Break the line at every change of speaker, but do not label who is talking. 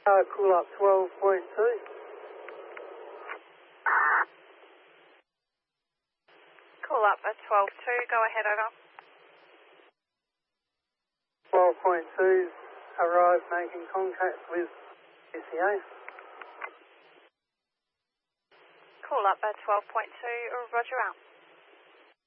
Cool up 12.2.
Call up at 12.2, go ahead, over.
12.2 arrived making contact with SCA.
Call up at 12.2, roger out.